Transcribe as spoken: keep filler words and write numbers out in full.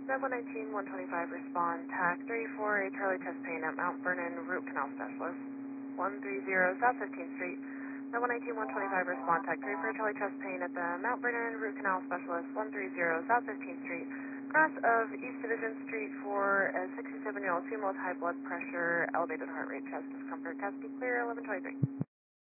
Med one nineteen, one twenty-five, respond, TAC three four, a Charlie chest pain at Mount Vernon Root Canal Specialist, one thirty South fifteenth Street. Med one nineteen, one twenty-five, respond, TAC three four, Charlie chest pain at the Mount Vernon Root Canal Specialist, one thirty South fifteenth Street. Cross of East Division Street for a sixty-seven-year-old female with high blood pressure, elevated heart rate, chest discomfort, test be clear, eleven twenty-three.